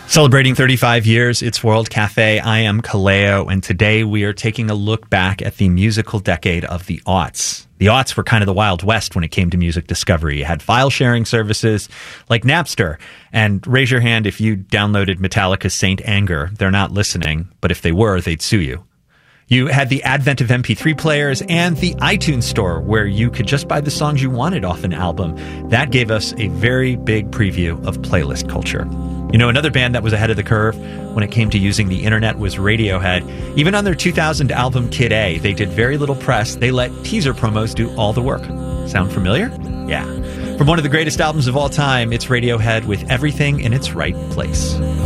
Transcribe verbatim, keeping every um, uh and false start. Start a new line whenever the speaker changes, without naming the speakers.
Celebrating thirty-five years, it's World Cafe. I am Kaleo, and today we are taking a look back at the musical decade of the aughts. The aughts were kind of the Wild West when it came to music discovery. You had file sharing services like Napster. And raise your hand if you downloaded Metallica's Saint Anger. They're not listening, but if they were, they'd sue you. You had the advent of M P three players and the iTunes store, where you could just buy the songs you wanted off an album. That gave us a very big preview of playlist culture. You know, another band that was ahead of the curve when it came to using the internet was Radiohead. Even on their two thousand album Kid A, they did very little press. They let teaser promos do all the work. Sound familiar? Yeah. From one of the greatest albums of all time, it's Radiohead with Everything in Its Right Place.